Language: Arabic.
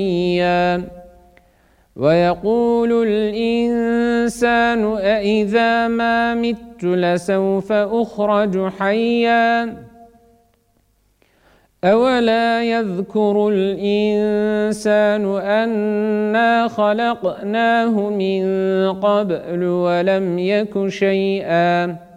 حيا ويقول الإنسان أإذا ما مت لسوف أخرج حيا أولا يذكر الإنسان أنا خلقناه من قبل ولم يك شيئا